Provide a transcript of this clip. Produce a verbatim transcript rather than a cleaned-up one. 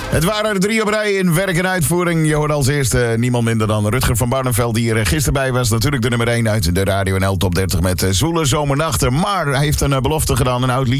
Het waren er drie op rij in werk en uitvoering. Je hoorde als eerste niemand minder dan Rutger van Barneveld, die er gisteren bij was. Natuurlijk de nummer één uit de Radio N L Top dertig met Zwoele Zomernachten. Maar hij heeft een belofte gedaan, een oud liedje.